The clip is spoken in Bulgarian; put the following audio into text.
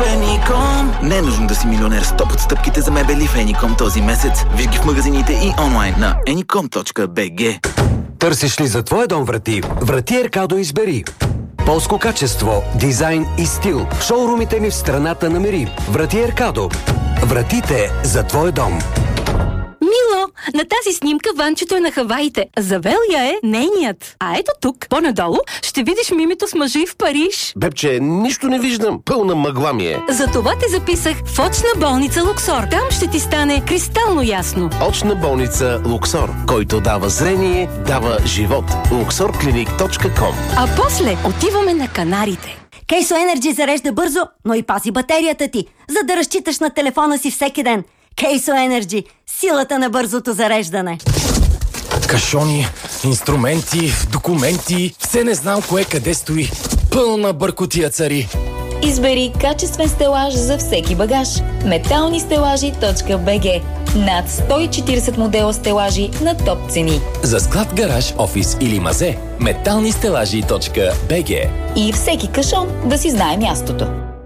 Еником. Не е нужно да си милионер. 100 отстъпките за мебели в Еником този месец. Виж ги в магазините и онлайн на enicom.bg. Търсиш ли за твоя дом врати? Врати Еркадо избери. Полско качество, дизайн и стил. В шоурумите ни в страната намери. Врати Еркадо. Вратите за твой дом. Мило, на тази снимка Ванчето е на Хаваите. Завел я е нейният. А ето тук, по-надолу, ще видиш мимито с мъжи в Париж. Бебче, нищо не виждам. Пълна мъгла ми е. Затова те записах в очна болница Луксор. Там ще ти стане кристално ясно. Очна болница Луксор, който дава зрение, дава живот. luxorclinic.com. А после отиваме на Канарите. Кейсо Енерджи зарежда бързо, но и пази батерията ти, за да разчиташ на телефона си всеки ден. Кейсо Енерджи – силата на бързото зареждане. Кашони, инструменти, документи, все не знам кое къде стои. Пълна бъркотия цари. Избери качествен стелаж за всеки багаж. Металнистелажи.bg. Над 140 модела стелажи на топ цени. За склад, гараж, офис или мазе. Металнистелажи.bg. И всеки кашон да си знае мястото.